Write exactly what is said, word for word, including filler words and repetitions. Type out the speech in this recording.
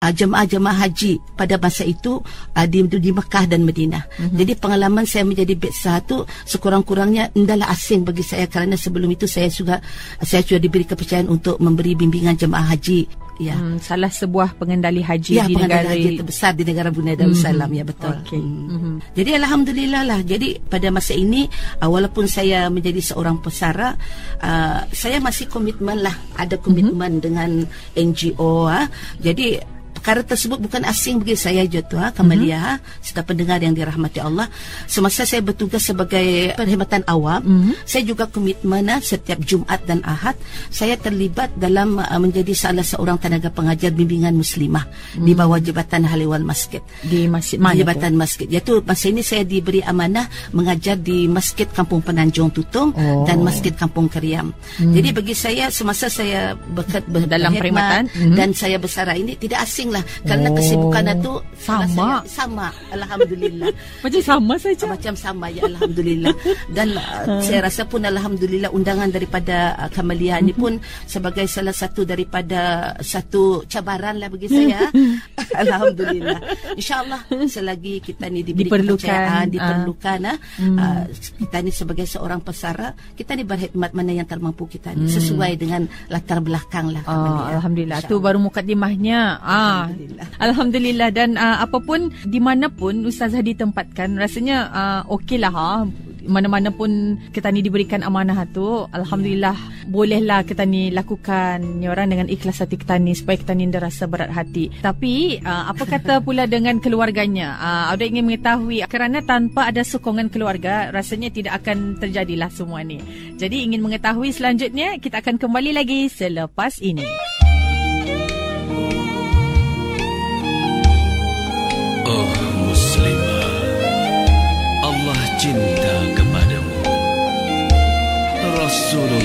uh, jemaah-jemaah haji pada masa itu uh, di, di Mekah dan Madinah. Mm-hmm. Jadi pengalaman saya menjadi bedsah tu sekurang-kurangnya adalah asing bagi saya, kerana sebelum itu saya juga saya sudah diberi kepercayaan untuk memberi bimbingan jemaah haji. Ya. Hmm, salah sebuah pengendali haji ya, di pengendali negara haji terbesar di negara Brunei Darussalam. Mm-hmm. Ya, betul. Okay. Hmm. Mm-hmm. Jadi alhamdulillah lah. Jadi pada masa ini uh, walaupun saya menjadi seorang pesara, uh, saya masih komitmen lah, ada komitmen mm-hmm. dengan N G O. Ha. Jadi perkara tersebut bukan asing bagi saya Jotua, Kamalia, mm-hmm. serta pendengar yang dirahmati Allah. Semasa saya bertugas sebagai perkhidmatan awam, mm-hmm. saya juga komitmen setiap Jumaat dan Ahad saya terlibat dalam uh, menjadi salah seorang tenaga pengajar bimbingan muslimah mm-hmm. di bawah Jabatan Haliwal Masjid. Di masjid mana? Jabatan tu? Masjid. Iaitu masa ini saya diberi amanah mengajar di Masjid Kampung Penanjung Tutung oh. dan Masjid Kampung Keriam. Mm. Jadi bagi saya semasa saya bekerja ber- dalam perkhidmatan mm-hmm. dan saya bersara ini tidak asing lah, kerana oh. kesibukan itu sama sama alhamdulillah. Macam sama saja, macam sama ya, alhamdulillah. Dan uh, saya rasa pun alhamdulillah undangan daripada uh, Kamalia ini pun sebagai salah satu daripada satu cabaran lah bagi saya. Alhamdulillah, insyaallah selagi kita ni diberi kepercayaan, diperlukan uh. Uh, kita ni sebagai seorang pesara, kita ni berkhidmat mana yang termampu kita ni, hmm. sesuai dengan latar belakang lah. Oh, alhamdulillah, tu baru mukadimahnya. Ah Alhamdulillah. Alhamdulillah. Dan uh, apapun, di mana pun Ustazah ditempatkan, rasanya uh, okeylah ha. Mana-mana pun kita ni diberikan amanah tu, alhamdulillah yeah. bolehlah kita ni lakukan ni orang dengan ikhlas hati kita ni, supaya kita ni rasa berat hati. Tapi uh, apa kata pula dengan keluarganya? Uh, Auda ingin mengetahui, kerana tanpa ada sokongan keluarga rasanya tidak akan terjadilah semua ni. Jadi ingin mengetahui selanjutnya, kita akan kembali lagi selepas ini. Oh muslimah, Allah cinta kepadamu. Rasulullah